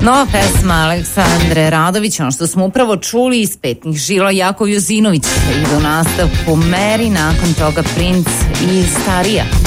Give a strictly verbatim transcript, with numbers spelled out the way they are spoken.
Nova pesma Aleksandre Radović, ono što smo upravo čuli iz Petnih žila, Jakov Jozinović ide u nastavku Meri, nakon toga Princ i Starija.